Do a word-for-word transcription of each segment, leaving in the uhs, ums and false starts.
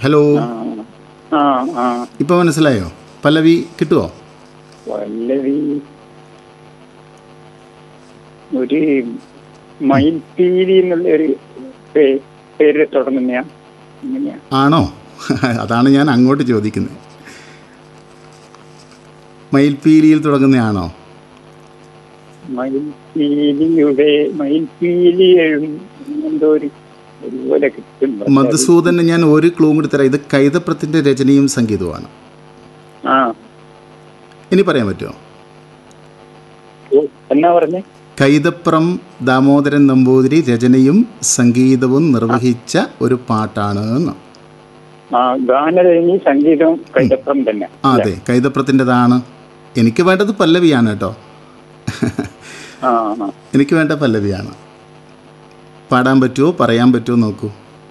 Hello. ആ ആ ആ ഇപ്പോൾ മനസ്സിലായോ? പല്ലവി കിട്ടുമോ? പല്ലവി ഒരു മയിൽപീലി എന്നുള്ള ഒരു പേ- പേര് തുടങ്ങുന്ന എങ്ങനെയാ? ആണോ? അതാണ് ഞാൻ അങ്ങോട്ട് ചോദിക്കുന്നത്. മയിൽപീലിയിൽ തുടങ്ങുന്നതാണോ? മയിൽപീലിയുടെ മയിൽപീലി എഴും- എന്തോ ഒരു ഒരുപോലെ കിട്ടുന്നു. മധുസൂദന് ഞാൻ ഒരു ക്ലൂ കൂടി തരാം. ഇത് കൈതപ്രത്തിൻ്റെ രചനയും സംഗീതവുമാണ്. ആ ഇനി പറയാൻ പറ്റുമോ? ഓ, എന്നാ പറഞ്ഞേ? കൈതപ്രം ദാമോദരൻ നമ്പൂതിരി രചനയും സംഗീതവും നിർവഹിച്ച ഒരു പാട്ടാണ് എന്ന്. ആ ഗാനരചനയും സംഗീതവും കൈതപ്രം തന്നെ. ആ അതെ, കൈതപ്രത്തിൻ്റെതാണ്. എനിക്ക് വേണ്ടത് പല്ലവിയാണ് കേട്ടോ. ആ ആ എനിക്ക് വേണ്ട പല്ലവിയാണ്. പാടാൻ പറ്റുമോ, പറയാൻ പറ്റുമോ നോക്കൂ.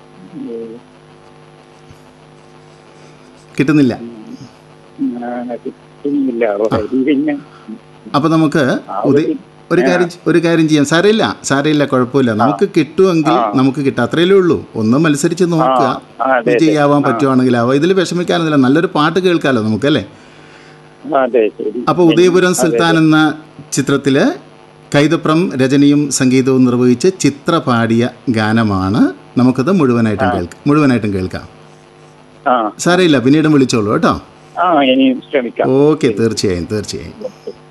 കിട്ടുന്നില്ല. ആ, കിട്ടുന്നില്ല. ഓ, പിന്നെ അപ്പോൾ നമുക്ക് ഉദയ ഒരു കാര്യം ഒരു കാര്യം ചെയ്യാം. സാരമില്ല സാരമില്ല കുഴപ്പമില്ല. നമുക്ക് കിട്ടുമെങ്കിൽ നമുക്ക് കിട്ടാം, അത്രയല്ലേ ഉള്ളൂ. ഒന്ന് മത്സരിച്ച് നോക്കുക, വിജയിയാവാൻ പറ്റുവാണെങ്കിൽ ആവാം. ഇതിൽ വിഷമിക്കാനൊന്നുമില്ല. നല്ലൊരു പാട്ട് കേൾക്കാമല്ലോ നമുക്കല്ലേ. അപ്പോൾ ഉദയപുരം സുൽത്താൻ എന്ന ചിത്രത്തിൽ കൈതപ്രം രചനയും സംഗീതവും നിർവഹിച്ച് ചിത്ര പാടിയ ഗാനമാണ്. നമുക്കത് മുഴുവനായിട്ടും കേൾക്കാം മുഴുവനായിട്ടും കേൾക്കാം സാരമില്ല, പിന്നീടും വിളിച്ചോളൂ കേട്ടോ. ഓക്കെ, തീർച്ചയായും തീർച്ചയായും.